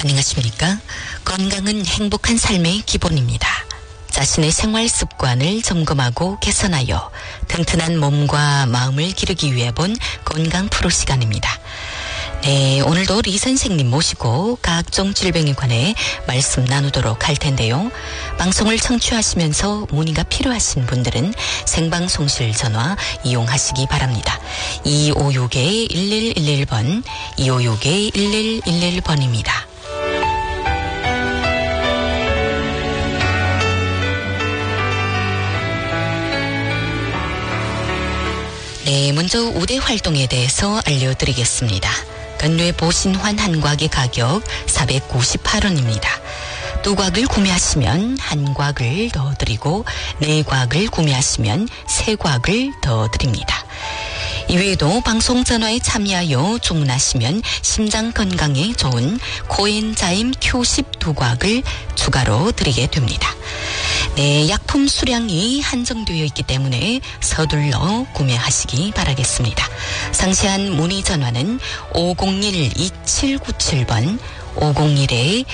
안녕하십니까? 건강은 행복한 삶의 기본입니다. 자신의 생활 습관을 점검하고 개선하여 튼튼한 몸과 마음을 기르기 위해 본 건강 프로 시간입니다. 네, 오늘도 리 선생님 모시고 각종 질병에 관해 말씀 나누도록 할 텐데요. 방송을 청취하시면서 문의가 필요하신 분들은 생방송실 전화 이용하시기 바랍니다. 2561-1111번, 2561-1111번입니다. 네, 먼저 우대 활동에 대해서 알려드리겠습니다. 건뇌 보신환 한 곽의 가격 498원입니다. 두 곽을 구매하시면 한 곽을 더 드리고 네 곽을 구매하시면 세 곽을 더 드립니다. 이외에도 방송 전화에 참여하여 주문하시면 심장 건강에 좋은 코엔자임 Q10 두 곽을 추가로 드리게 됩니다. 네, 약품 수량이 한정되어 있기 때문에 서둘러 구매하시기 바라겠습니다. 상세한 문의 전화는 501-2797번, 501에